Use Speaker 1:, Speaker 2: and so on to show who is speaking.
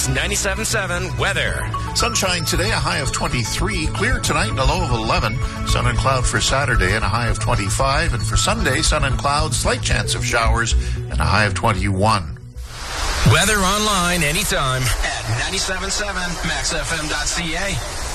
Speaker 1: Max 97.7 weather.
Speaker 2: Sunshine today, a high of 23. Clear tonight and a low of 11. Sun and cloud for Saturday and a high of 25. And for Sunday, sun and cloud, slight chance of showers and a high of 21.
Speaker 1: Weather online anytime at 97.7maxfm.ca.